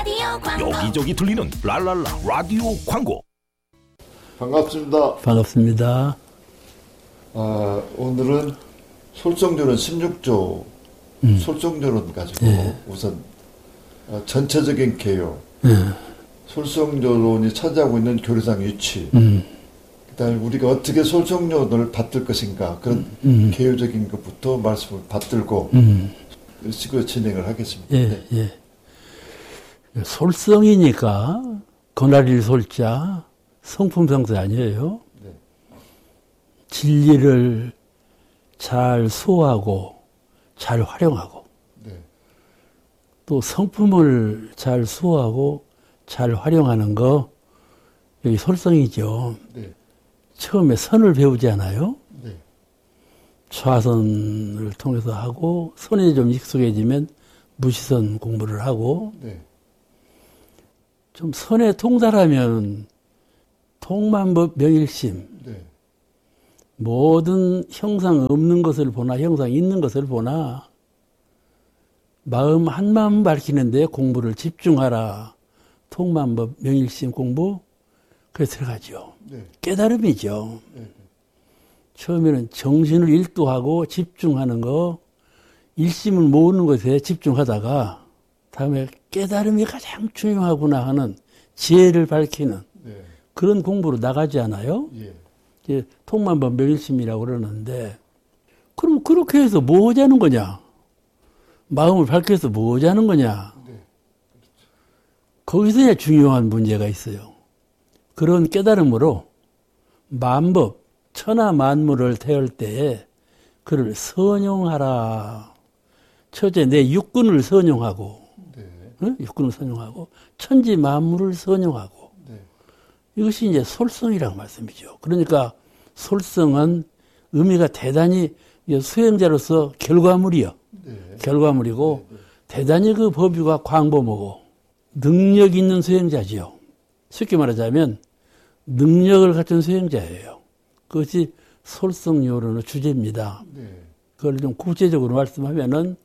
여기저기 들리는 랄랄라 라디오 광고. 반갑습니다. 반갑습니다. 오늘은 솔성조론 16조 솔성조론 가지고 우선 전체적인 개요, 솔성조론이 차지하고 있는 교리상 위치, 그다음에 우리가 어떻게 솔성조론을 받들 것인가, 그런 개요적인 것부터 말씀을 받들고 식으로 진행을 하겠습니다. 예, 예. 솔성이니까 거나릴 솔자 성품성자 아니에요. 네. 진리를 잘 수호하고 잘 활용하고, 네. 또 성품을 잘 수호하고 잘 활용하는 거, 여기 솔성이죠. 네. 처음에 선을 배우지 않아요? 네. 좌선을 통해서 하고, 선에 좀 익숙해지면 무시선 공부를 하고, 네. 좀 선에 통달하면 통만법 명일심, 네. 모든 형상 없는 것을 보나 형상 있는 것을 보나 마음 한 마음 밝히는데 공부를 집중하라. 통만법 명일심 공부, 그래 들어가죠. 네. 깨달음이죠. 네. 처음에는 정신을 일도하고 집중하는 거, 일심을 모으는 것에 집중하다가 다음에 깨달음이 가장 중요하구나 하는 지혜를 밝히는 네. 그런 공부로 나가지 않아요? 예. 이제 통만법 명일심이라고 그러는데, 그럼 그렇게 해서 뭐 하자는 거냐? 마음을 밝혀서 뭐 하자는 거냐? 네. 거기서 이제 중요한 문제가 있어요. 그런 깨달음으로 만법, 천하 만물을 태울 때에 그를 선용하라. 첫째, 내 육군을 선용하고, 네. 응? 육군을 선용하고, 천지 만물을 선용하고, 네. 이것이 이제 솔성이라고 말씀이죠. 그러니까 솔성은 의미가 대단히 수행자로서 결과물이요. 네. 결과물이고, 네. 대단히 그 법유가 광범하고 능력 있는 수행자지요. 쉽게 말하자면 능력을 갖춘 수행자예요. 그것이 솔성요론의 주제입니다. 네. 그걸 좀 구체적으로 말씀하면은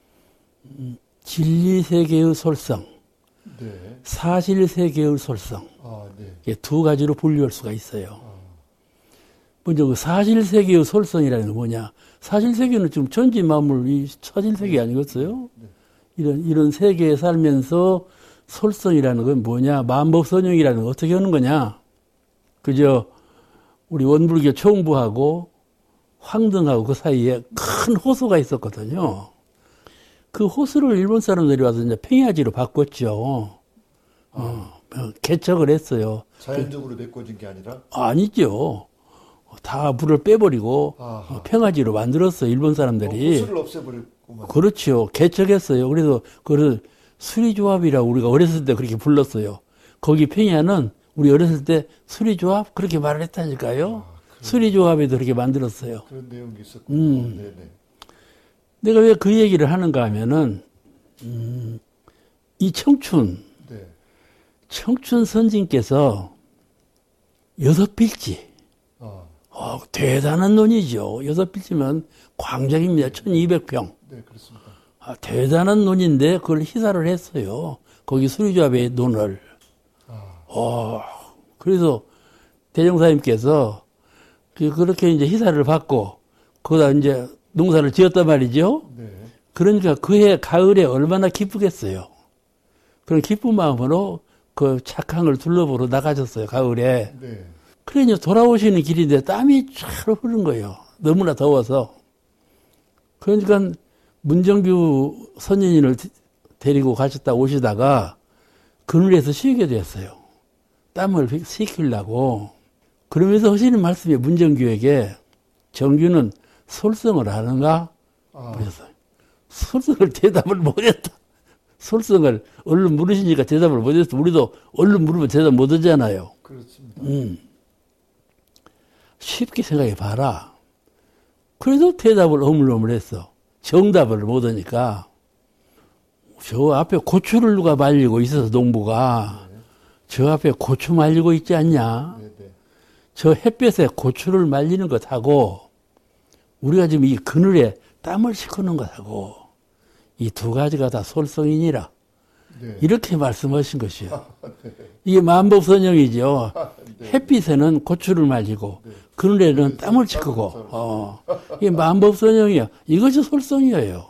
진리세계의 솔성, 네. 사실세계의 솔성, 네. 이게 두 가지로 분류할 수가 있어요. 먼저 그 사실세계의 솔성이라는 게 뭐냐? 사실세계는 지금 전지 만물 이 사실세계 아니겠어요? 이런 세계에 살면서 솔성이라는 건 뭐냐? 만법선용이라는 건 어떻게 하는 거냐? 그저 우리 원불교 총부하고 황등하고 그 사이에 큰 호수가 있었거든요. 그 호수를 일본 사람들이 와서 이제 평야지로 바꿨죠. 개척을 했어요. 자연적으로 메꿔진 게 아니라? 아니죠. 다 물을 빼버리고 평야지로 만들었어요. 일본 사람들이. 호수를 없애버리고. 그렇죠. 개척했어요. 그래서 그걸 수리조합이라고 우리가 어렸을 때 그렇게 불렀어요. 거기 평야는 우리 어렸을 때 수리조합 그렇게 말을 했다니까요. 수리조합에도 그렇게 만들었어요. 그런 내용이 있었군요. 네네. 내가 왜 그 얘기를 하는가 하면은 이 청춘 선진께서 6필지 대단한 논이죠. 6필지면 광장입니다. 1200평. 네, 그렇습니다. 대단한 논인데 그걸 희사를 했어요. 거기 수리조합의 논을. 그래서 대종사님께서 그렇게 이제 희사를 받고 거기다 이제 농사를 지었단 말이죠. 네. 그러니까 그해 가을에 얼마나 기쁘겠어요. 그런 기쁜 마음으로 그 착항을 둘러보러 나가셨어요. 가을에. 네. 그래 이제 돌아오시는 길인데 땀이 쫙 흐른 거예요. 너무나 더워서. 그러니까 문정규 선인을 데리고 가셨다 오시다가 그늘에서 쉬게 됐어요. 땀을 식히려고. 그러면서 하시는 말씀이 문정규에게 정규는 솔성을 아는가? 그래서 솔성을 대답을 못했다. 솔성을 얼른 물으시니까 대답을 못했어. 우리도 얼른 물으면 대답 못하잖아요. 그렇습니다. 쉽게 생각해 봐라. 그래도 대답을 어물어물했어. 정답을 못하니까. 저 앞에 고추를 누가 말리고 있어서 농부가 저 앞에 고추 말리고 있지 않냐? 네네. 저 햇볕에 고추를 말리는 것하고 우리가 지금 이 그늘에 땀을 씻는 것하고 이 두 가지가 다 솔성이니라. 네. 이렇게 말씀하신 것이요. 이게 만법선영이죠. 네. 햇빛에는 고추를 말리고 네. 그늘에는 땀을 찌르고 이게 만법선영이요. 이것이 솔성이에요.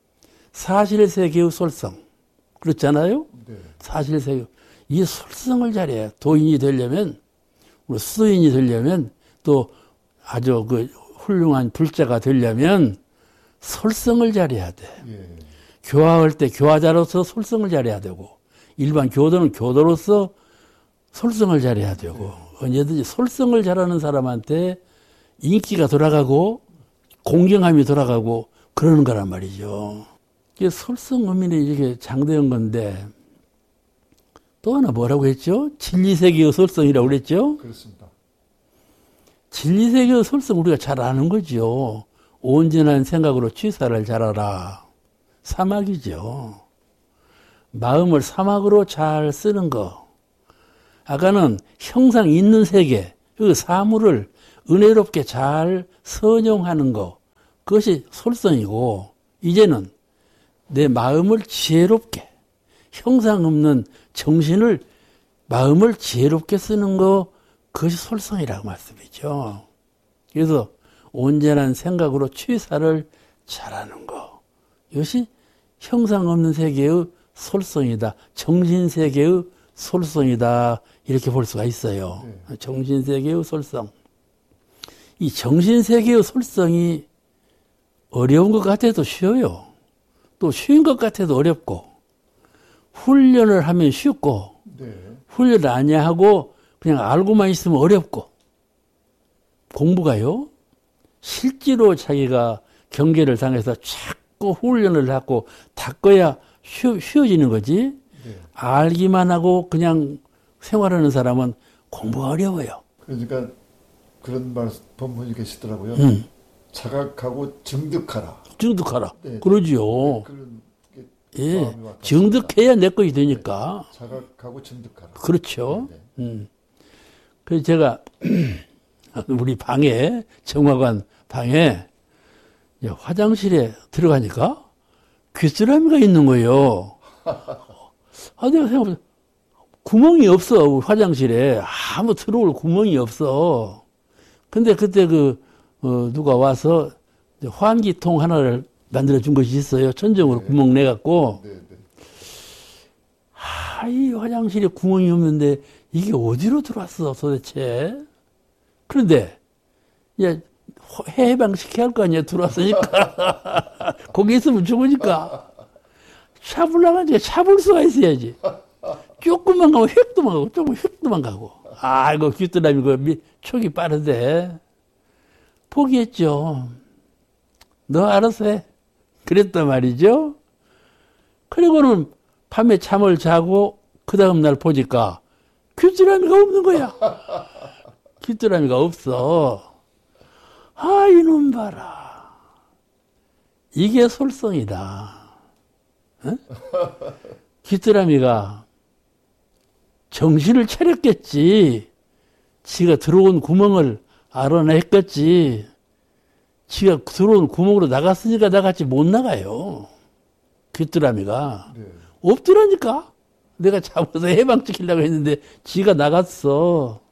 사실세계의 솔성. 그렇잖아요? 네. 사실세계. 이 솔성을 잘해야 도인이 되려면, 우리 수도인이 되려면, 또 아주 그 훌륭한 불자가 되려면 솔성을 잘해야 돼. 예. 교화할 때 교화자로서 솔성을 잘해야 되고, 일반 교도는 교도로서 솔성을 잘해야 되고, 언제든지 솔성을 잘하는 사람한테 인기가 돌아가고, 공경함이 돌아가고, 그러는 거란 말이죠. 이게 솔성 의미는 이렇게 장대한 건데, 또 하나 뭐라고 했죠? 진리세계의 솔성이라고 그랬죠? 그렇습니다. 진리세계의 솔성 우리가 잘 아는 거죠. 온전한 생각으로 취사를 잘하라. 사막이죠. 마음을 사막으로 잘 쓰는 거. 아까는 형상 있는 세계, 그 사물을 은혜롭게 잘 선용하는 거. 그것이 솔성이고, 이제는 내 마음을 지혜롭게, 형상 없는 정신을, 마음을 지혜롭게 쓰는 거, 그것이 솔성이라고 말씀이죠. 그래서 온전한 생각으로 취사를 잘하는 거. 이것이 형상 없는 세계의 솔성이다. 정신세계의 솔성이다. 이렇게 볼 수가 있어요. 네. 정신세계의 솔성. 이 정신세계의 솔성이 어려운 것 같아도 쉬워요. 또 쉬운 것 같아도 어렵고, 훈련을 하면 쉽고, 네. 훈련을 안 하고 그냥 알고만 있으면 어렵고, 공부가요, 실제로 자기가 경계를 당해서 자꾸 훈련을 하고 닦아야 쉬워지는 거지. 네. 알기만 하고 그냥 생활하는 사람은 공부가 어려워요. 그러니까 그런 말 법문이 계시더라고요. 자각하고 증득하라. 증득하라. 네. 그러지요. 네, 그런 게 예, 마음이 와닿습니다. 증득해야 내 것이 되니까. 네. 자각하고 증득하라. 그렇죠. 네, 네. 그래서 제가 우리 방에, 정화관 방에 화장실에 들어가니까 귀뚜라미가 있는 거예요. 내가 생각해보면 구멍이 없어, 화장실에. 아무 들어올 구멍이 없어. 근데 그때 누가 와서 환기통 하나를 만들어준 것이 있어요. 천정으로 네. 구멍 내갖고. 네, 네. 이 화장실에 구멍이 없는데 이게 어디로 들어왔어, 도대체? 그런데, 해방시켜야 할 거 아니야, 들어왔으니까. 거기 있으면 죽으니까. 잡으려고 하니까 잡을 수가 있어야지. 조금만 가면 휙 도망가고, 조금 휙 도망가고. 이거 귀뚜라미, 촉이 빠르대. 포기했죠. 너 알아서 해. 그랬단 말이죠. 그리고는 밤에 잠을 자고, 그 다음날 보니까, 귀뚜라미가 없는 거야. 귀뚜라미가 없어. 이놈 봐라. 이게 솔성이다. 어? 귀뚜라미가 정신을 차렸겠지. 지가 들어온 구멍을 알아냈겠지. 지가 들어온 구멍으로 나갔으니까 나갔지 못 나가요. 귀뚜라미가. 네. 없더라니까. 내가 잡아서 해방시키려고 했는데 지가 나갔어.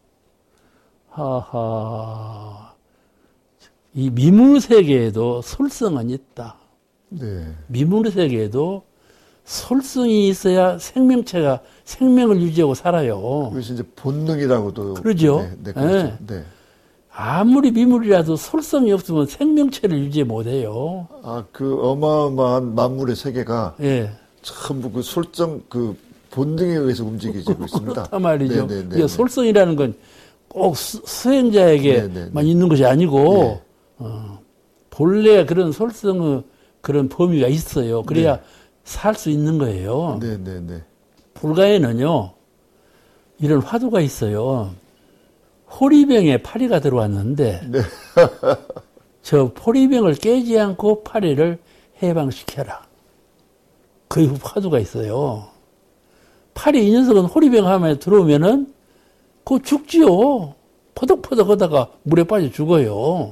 하하. 이 미물 세계에도 솔성은 있다. 네. 미물 세계에도 솔성이 있어야 생명체가 생명을 유지하고 살아요. 그것이 이제 본능이라고도. 그러죠. 네, 네, 그렇죠. 네. 아무리 미물이라도 솔성이 없으면 생명체를 유지 못해요. 그 어마어마한 만물의 세계가 예. 전부 그 솔성, 그 본능에 의해서 움직이고 있습니다. 그렇단 말이죠. 네. 솔성이라는 건 꼭 수행자에게만 있는 것이 아니고, 본래 그런 솔성의 그런 범위가 있어요. 그래야 살 수 있는 거예요. 네. 불가에는요, 이런 화두가 있어요. 호리병에 파리가 들어왔는데, 네. 저 호리병을 깨지 않고 파리를 해방시켜라. 그 화두가 있어요. 파리 이 녀석은 호리병 하면 들어오면은, 그거 죽지요. 포덕포덕 하다가 물에 빠져 죽어요.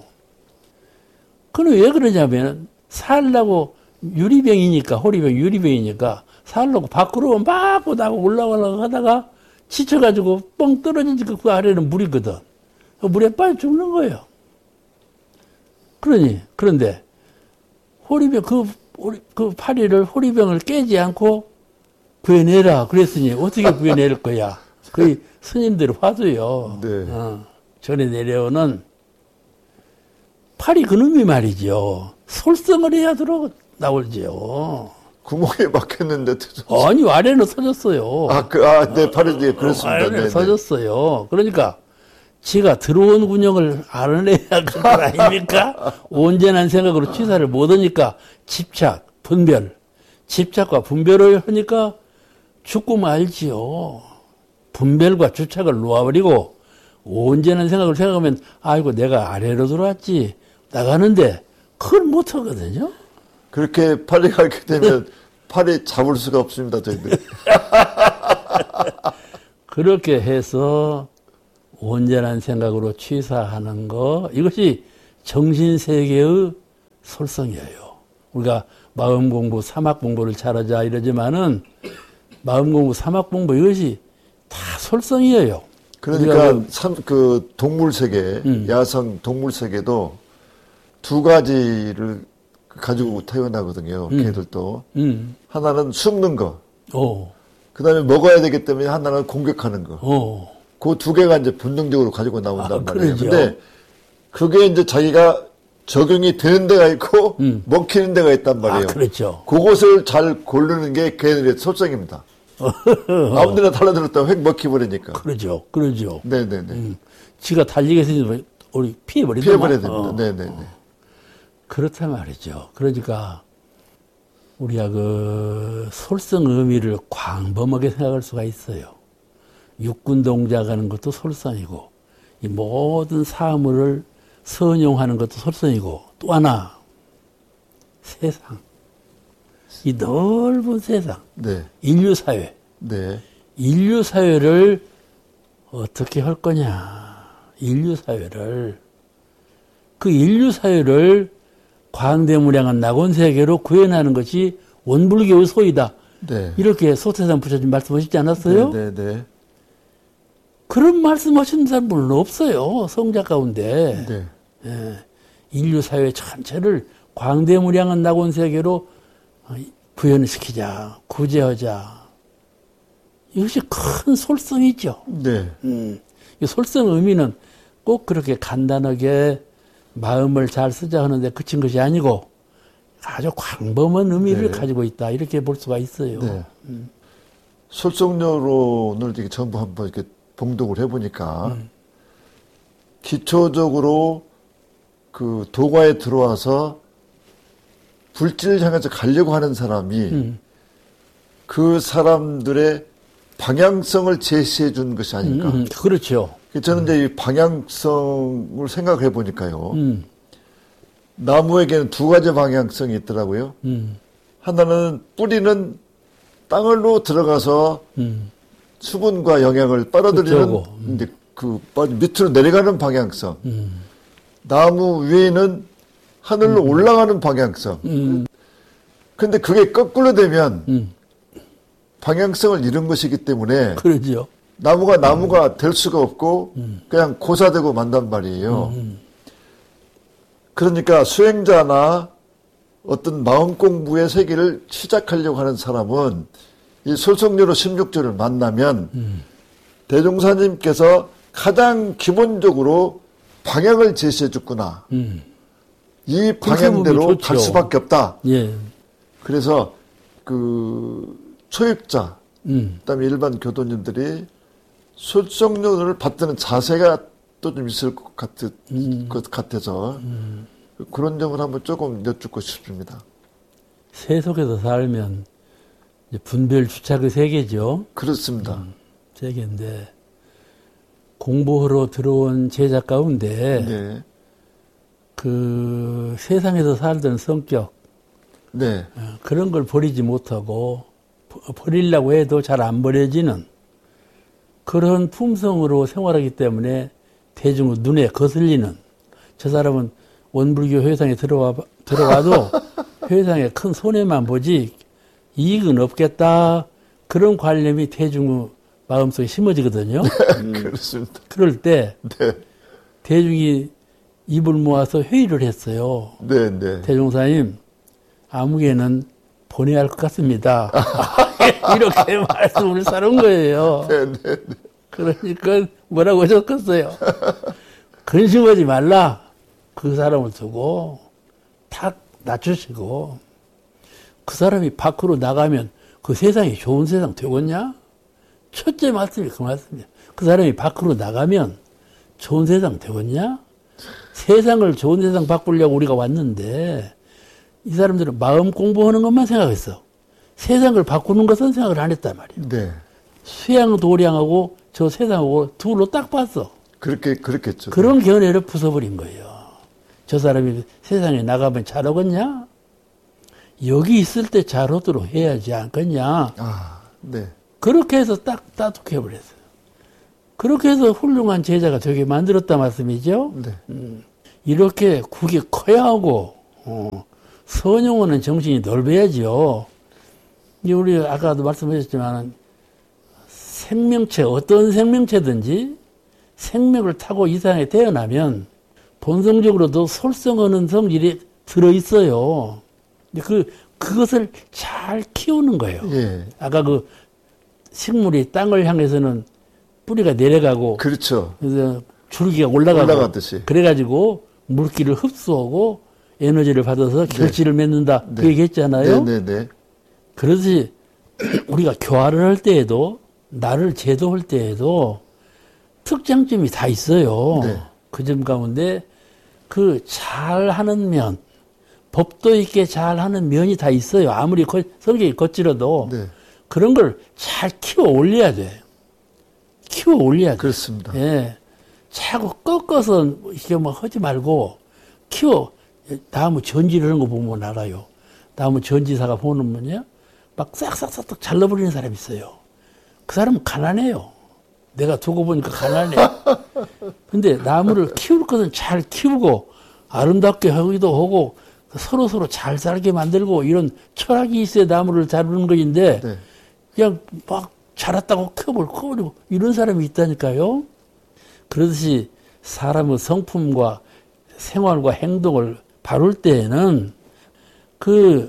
그는 왜 그러냐면, 살라고 유리병이니까, 호리병 유리병이니까, 살려고 밖으로 막 나고 올라가려고 하다가 지쳐가지고 뻥 떨어지니까 그 아래는 물이거든. 물에 빠져 죽는 거예요. 그런데 호리병, 그 파리를 호리병을 깨지 않고 구해내라. 그랬으니 어떻게 구해낼 거야? 거의 스님들 화두요. 네. 전에 내려오는 파리 그놈이 말이죠. 솔성을 해야 나올지요. 구멍에 막혔는데. 아니, 아래는 터졌어요. 네, 파리 뒤에 그렇습니다. 아래는 터졌어요. 그러니까 지가 들어온 군형을 알아내야 그 거 아닙니까? 온전한 생각으로 취사를 못 하니까 집착, 분별. 집착과 분별을 하니까 죽고 말지요. 분별과 주착을 놓아버리고 온전한 생각을 생각하면 아이고 내가 아래로 들어왔지 나가는데 그걸 못하거든요. 그렇게 파리가 이렇게 되면 파리 잡을 수가 없습니다. 저희들. 그렇게 해서 온전한 생각으로 취사하는 거 이것이 정신세계의 솔성이에요. 우리가 마음 공부, 사막 공부를 잘하자 이러지만은 마음 공부, 사막 공부 이것이 다 솔성이에요. 그러니까 그 동물 세계, 야성 동물 세계도 두 가지를 가지고 태어나거든요. 걔들도. 하나는 숨는 거. 그 다음에 먹어야 되기 때문에 하나는 공격하는 거. 그 두 개가 이제 본능적으로 가지고 나온단 말이에요. 근데 그게 이제 자기가 적용이 되는 데가 있고 먹히는 데가 있단 말이에요. 그렇죠. 그것을 잘 고르는 게 걔네들의 솔성입니다. 아무데나 달라들었다가 획 먹혀버리니까. 그러죠. 네네네. 지가 달리게 생기면 우리 피해버려야 됩니다. 네네네. 그렇단 말이죠. 그러니까 우리가 그 솔성 의미를 광범하게 생각할 수가 있어요. 육군 동작하는 것도 솔성이고 이 모든 사물을 선용하는 것도 솔성이고 또 하나 세상. 이 넓은 세상, 네. 인류사회, 네. 인류사회를 어떻게 할 거냐, 인류사회를, 그 인류사회를 광대무량한 낙원세계로 구현하는 것이 원불교의 소이다. 네. 이렇게 소태산 부처님 말씀하시지 않았어요? 네. 그런 말씀하시는 사람은 없어요, 성자 가운데. 네. 예, 인류사회 전체를 광대무량한 낙원세계로 구현시키자, 구제하자. 이것이 큰 솔성이죠. 네. 이 솔성 의미는 꼭 그렇게 간단하게 마음을 잘 쓰자 하는데 그친 것이 아니고 아주 광범한 의미를 가지고 있다. 이렇게 볼 수가 있어요. 네. 솔성료론을 이렇게 전부 한번 이렇게 봉독을 해보니까 기초적으로 그 도가에 들어와서 불질을 향해서 가려고 하는 사람이 그 사람들의 방향성을 제시해 준 것이 아닐까. 그렇죠. 저는 이제 이 방향성을 생각해 보니까요. 나무에게는 두 가지 방향성이 있더라고요. 하나는 뿌리는 땅으로 들어가서 수분과 영양을 빨아들이는 이제 그 밑으로 내려가는 방향성. 나무 위에는 하늘로 올라가는 방향성. 근데 그게 거꾸로 되면 방향성을 잃은 것이기 때문에 그러죠. 나무가 될 수가 없고 그냥 고사되고 만단 말이에요. 그러니까 수행자나 어떤 마음 공부의 세계를 시작하려고 하는 사람은 이 솔성료로 16조를 만나면 대종사님께서 가장 기본적으로 방향을 제시해 줬구나. 이 방향대로 갈 수밖에 없다. 예. 그래서 그 초입자, 그다음에 일반 교도님들이 솔성료를 받드는 자세가 또 좀 있을 것 같아서 그런 점을 한번 조금 여쭙고 싶습니다. 세속에서 살면 이제 분별 주착의 세계죠. 그렇습니다. 세계인데 공부하러 들어온 제자 가운데 네. 그 세상에서 살던 성격 네. 그런 걸 버리지 못하고 버리려고 해도 잘 안 버려지는 그런 품성으로 생활하기 때문에 대중의 눈에 거슬리는 저 사람은 원불교 회상에 들어와도 회상에 큰 손해만 보지 이익은 없겠다. 그런 관념이 대중 마음속에 심어지거든요. 그렇습니다. 그럴 때 네. 대중이 입을 모아서 회의를 했어요. 네, 네. 대종사님, 아무개는 보내야 할 것 같습니다. 이렇게 말씀을 사는 거예요. 네, 네, 네. 그러니까 뭐라고 하셨겠어요? 근심하지 말라. 그 사람을 두고 탁 낮추시고 그 사람이 밖으로 나가면 그 세상이 좋은 세상 되겠냐? 첫째 말씀이 그 말씀이에요. 그 사람이 밖으로 나가면 좋은 세상 되겠냐? 세상을 좋은 세상 바꾸려고 우리가 왔는데 이 사람들은 마음 공부하는 것만 생각했어. 세상을 바꾸는 것은 생각을 안 했단 말이에요. 네. 수양 도량하고 저 세상하고 둘로 딱 봤어. 그렇겠죠. 그런 견해를 부숴버린 거예요. 저 사람이 세상에 나가면 잘하겠냐? 여기 있을 때 잘하도록 해야지 않겠냐? 아, 네. 그렇게 해서 딱 따뜻해버렸어요. 그렇게 해서 훌륭한 제자가 되게 만들었단 말씀이죠. 네. 이렇게 국이 커야 하고 선용하는 정신이 넓어야지요. 우리 아까도 말씀하셨지만 생명체, 어떤 생명체든지 생명을 타고 이 세상에 태어나면 본성적으로도 솔성하는 성질이 들어있어요. 그것을 잘 키우는 거예요. 예. 아까 그 식물이 땅을 향해서는 뿌리가 내려가고. 그렇죠. 그래서 줄기가 올라가듯이. 그래가지고 물기를 흡수하고 에너지를 받아서 결실을 맺는다. 네. 그 얘기 했잖아요. 네네네. 그렇듯이 우리가 교화를 할 때에도 나를 제도할 때에도 특장점이 다 있어요. 네. 그 점 가운데 그 잘하는 면, 법도 있게 잘하는 면이 다 있어요. 아무리 성격이 거칠어도 네. 그런 걸 잘 키워 올려야 돼. 키워 올려야 돼. 그렇습니다. 예. 자꾸 꺾어서 이렇게 뭐 하지 말고 키워. 나무 전지를 하는 거 보면 알아요. 나무 전지사가 보는 분이야. 막 싹싹싹 잘라버리는 사람이 있어요. 그 사람은 가난해요. 내가 두고 보니까 가난해. 근데 나무를 키울 것은 잘 키우고 아름답게 하기도 하고 서로 잘 살게 만들고 이런 철학이 있어야 나무를 다루는 것인데 네. 그냥 막 자랐다고 커버리고 이런 사람이 있다니까요. 그러듯이 사람의 성품과 생활과 행동을 바를 때에는 그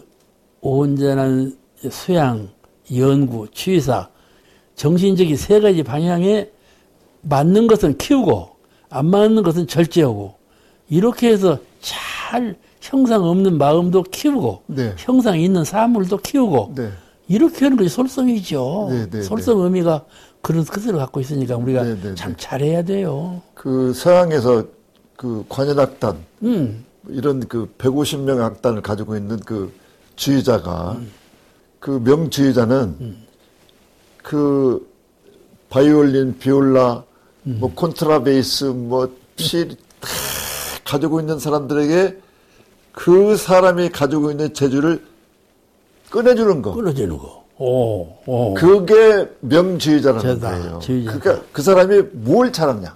온전한 수양, 연구, 취사, 정신적인 세 가지 방향에 맞는 것은 키우고 안 맞는 것은 절제하고 이렇게 해서 잘 형상 없는 마음도 키우고 네. 형상 있는 사물도 키우고 네. 이렇게 하는 것이 솔성이죠. 네. 솔성 의미가 그런 뜻을 갖고 있으니까 우리가 네. 참 잘해야 돼요. 그 서양에서 그 관현악단 이런 그 150명의 악단을 가지고 있는 그 주의자가 그 명주의자는 그 바이올린, 비올라, 뭐 콘트라베이스, 뭐 실 다 가지고 있는 사람들에게 그 사람이 가지고 있는 재주를 꺼내주는 거. 끊어지는 거. 그게 명주의자라는 제다, 거예요. 주의자. 그러니까 그 사람이 뭘 잘하냐.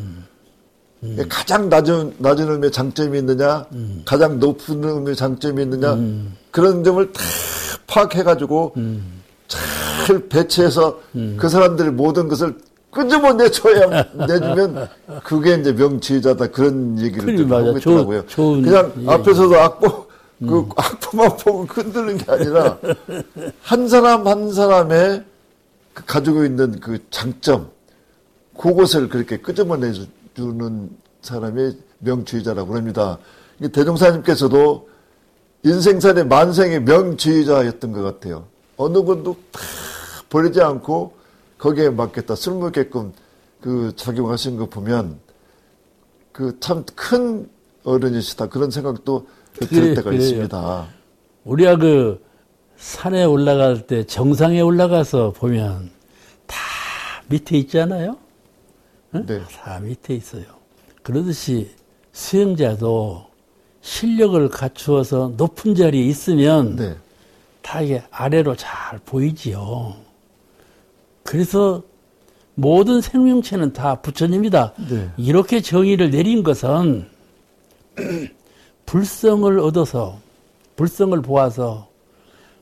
가장 낮은 의미의 장점이 있느냐, 가장 높은 의미의 장점이 있느냐, 그런 점을 다 파악해가지고 잘 배치해서 그 사람들의 모든 것을 끄집어 내주면 그게 이제 명치자다 그런 얘기를 좀 하고 있더라고요. 그냥 앞에서도 악보만 보고 흔드는 게 아니라 한 사람 한 사람의 그 가지고 있는 그 장점, 그것을 그렇게 끄집어 내주는 사람이 명주의자라고 합니다. 대종사님께서도 인생살의 만생의 명주의자였던 것 같아요. 어느 것도 다 버리지 않고 거기에 맞겠다, 쓸모있게끔 그 작용하신 거 보면 그 참 큰 어른이시다. 그런 생각도 들 때가 있습니다. 우리가 그 산에 올라갈 때 정상에 올라가서 보면 다 밑에 있잖아요. 응? 네. 다 밑에 있어요. 그러듯이 수행자도 실력을 갖추어서 높은 자리에 있으면 네. 다 이게 아래로 잘 보이지요. 그래서 모든 생명체는 다 부처님이다. 네. 이렇게 정의를 내린 것은 불성을 얻어서, 불성을 보아서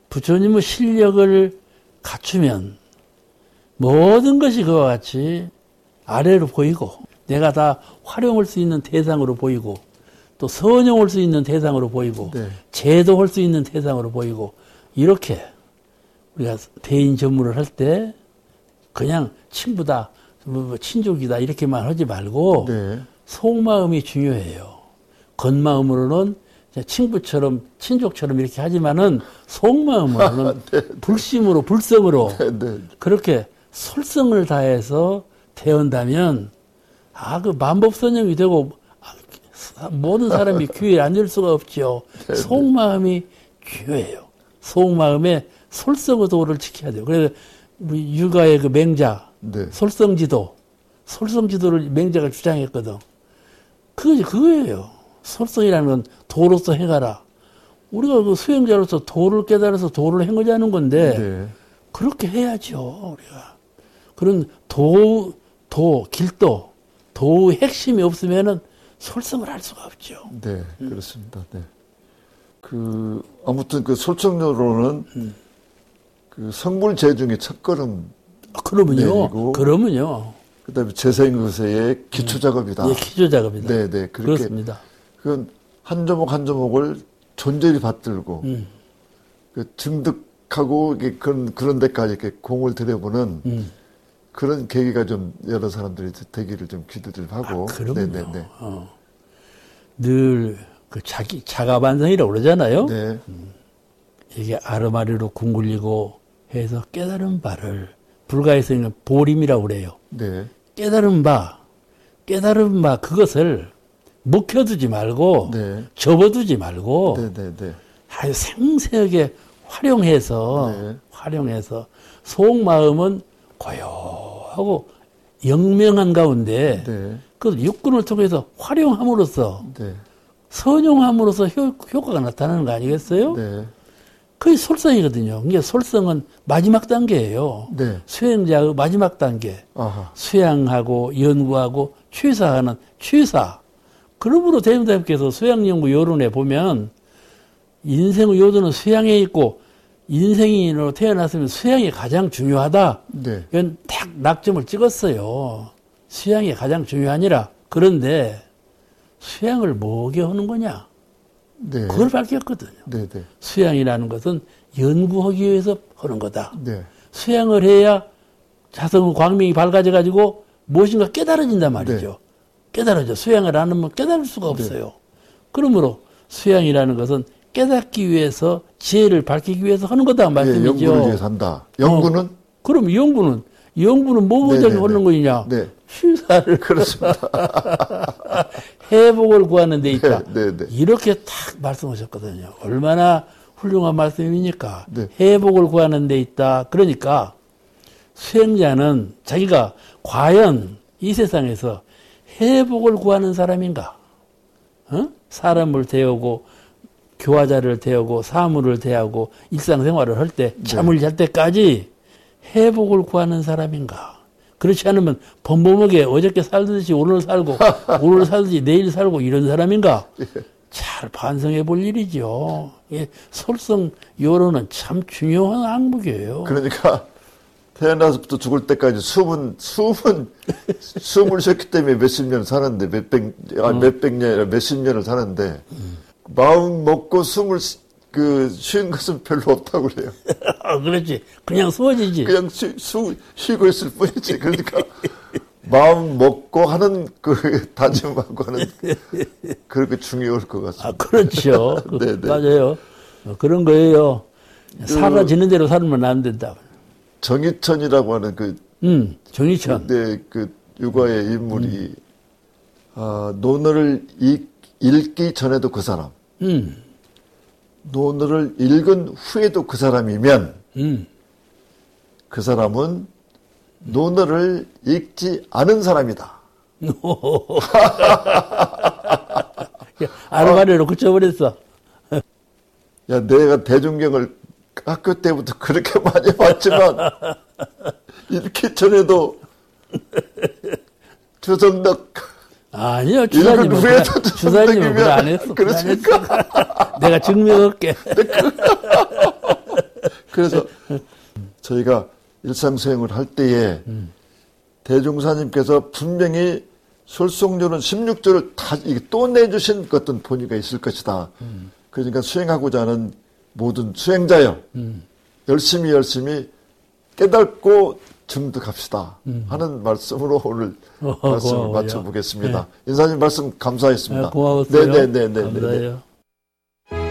부처님의 실력을 갖추면 모든 것이 그와 같이 아래로 보이고 내가 다 활용할 수 있는 대상으로 보이고 또 선용할 수 있는 대상으로 보이고 네. 제도할 수 있는 대상으로 보이고 이렇게 우리가 대인 전문을 할 때 그냥 친부다, 친족이다 이렇게만 하지 말고 네. 속마음이 중요해요. 겉마음으로는 친구처럼 친족처럼 이렇게 하지만은 속마음으로는 네. 불심으로 불성으로 네, 네. 그렇게 솔성을 다해서 대한다면 그 만법선영이 되고 모든 사람이 귀에 앉을 수가 없죠. 속마음이 중요해요. 속마음에 솔성의 도를 지켜야 돼요. 그래서 우리 유가의 그 맹자 네. 솔성지도를 맹자가 주장했거든. 그거예요. 솔성이라는 건 도로서 행하라. 우리가 그 수행자로서 도를 깨달아서 도를 행하자는 건데 네. 그렇게 해야죠. 우리가 그런 길도 도의 핵심이 없으면은 솔성을 할 수가 없죠. 네, 그렇습니다. 네. 아무튼 그 솔성료로는 그 성불제 중에 첫걸음. 그러면요. 그다음에 재생의세의 기초 작업이다. 예, 기초 작업이다. 네, 네. 그렇습니다. 그건 한 조목 한 조목을 존재히 받들고 그 증득하고 그런 데까지 이렇게 공을 들여보는 그런 계기가 좀 여러 사람들이 되기를 좀 기대를 하고. 그럼요. 네, 네, 네. 늘 그 자가반성이라고 그러잖아요. 네. 이게 아르마리로 궁굴리고 해서 깨달은 바를 불가에서 있는 보림이라고 그래요. 네. 깨달은 바 그것을 묵혀두지 말고 네. 접어두지 말고 네, 네, 네. 아주 생생하게 활용해서 속마음은 고요하고 영명한 가운데 네. 그 육군을 통해서 활용함으로써 네. 선용함으로써 효과가 나타나는 거 아니겠어요? 네. 그게 솔성이거든요. 그러니까 솔성은 마지막 단계예요. 네. 수행자의 마지막 단계. 아하. 수양하고 연구하고 취사하는 취사. 그러므로 대통령께서 수양연구 요론에 보면 인생의 요도는 수양에 있고 인생인으로 태어났으면 수양이 가장 중요하다. 네. 이건 딱 낙점을 찍었어요. 수양이 가장 중요하니라. 그런데 수양을 뭐게 하는 거냐? 네. 그걸 밝혔거든요. 네, 네. 수양이라는 것은 연구하기 위해서 하는 거다. 네. 수양을 해야 자성의 광명이 밝아져가지고 무엇인가 깨달아진단 말이죠. 네. 깨달아져. 수양을 안 하면 깨달을 수가 없어요. 그러므로 수양이라는 것은 깨닫기 위해서 지혜를 밝히기 위해서 하는 거다 말씀이죠. 연구를 위해서 한다. 연구는? 그럼 연구는 뭐 보자고 하는 거냐? 네. 취사를 그렇습니다. 회복을 구하는 데 있다. 네, 네. 이렇게 딱 말씀하셨거든요. 얼마나 훌륭한 말씀입니까? 네. 회복을 구하는 데 있다. 그러니까 수행자는 자기가 과연 이 세상에서 회복을 구하는 사람인가? 사람을 대하고 교화자를 대하고 사물을 대하고 일상생활을 할 때 잠을 잘 때까지 회복을 구하는 사람인가? 그렇지 않으면 범범하게 어저께 살듯이 오늘 살고 오늘 살듯이 내일 살고 이런 사람인가? 잘 반성해 볼 일이죠. 솔성 요로는 참 중요한 항목이에요. 그러니까 태어나서부터 죽을 때까지 숨을 쉬었기 때문에 몇십 년 사는데 몇백 년이라 몇십 년을 사는데 마음 먹고 숨을 쉬는 것은 별로 없다고 그래요. 그렇지. 그냥 숨어지지. 그냥 쉬고 있을 뿐이지. 그러니까 마음 먹고 하는 다짐하고 하는 그렇게 중요할 것 같습니다. 그렇죠. 네, 네. 맞아요. 그런 거예요. 사라지는 대로 살면 안 된다. 정의천이라고 하는 정의천. 네, 유가의 인물이 논어를 읽기 전에도 그 사람. 논어를 읽은 후에도 그 사람이면 그 사람은 논어를 읽지 않은 사람이다. 아르바리로 그쳐버렸어. 야, 내가 대중경을 학교 때부터 그렇게 많이 봤지만 읽기 전에도 주성덕 아니요, 주사님은 그래 안 했어. 그렇습니까? 내가 증명할게. 그래서 저희가 일상수행을 할 때에 대종사님께서 분명히 솔송조는 16조를 다 또 내주신 어떤 본의가 있을 것이다. 그러니까 수행하고자 하는 모든 수행자여 열심히 깨닫고 증득합시다 하는 말씀으로 오늘 말씀을 마쳐보겠습니다. 네. 인사님 말씀 감사했습니다. 네, 고마웠어요. 네네네. 감사해요.